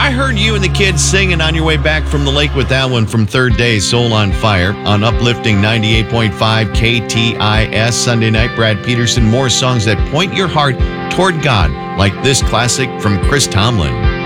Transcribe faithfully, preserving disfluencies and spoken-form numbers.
I heard you and the kids singing on your way back from the lake with that one from Third Day, Soul on Fire, on Uplifting ninety-eight point five K T I S Sunday night. Brad Peterson, more songs that point your heart toward God, like this classic from Chris Tomlin.